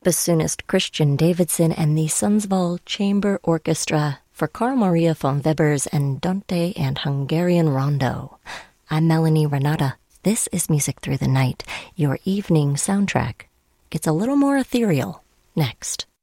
bassoonist Christian Davidson and the Sundsvall Chamber Orchestra for Carl Maria von Weber's Andante and Hungarian Rondo. I'm Melanie Renata. This is Music Through the Night, your evening soundtrack. It's a little more ethereal next.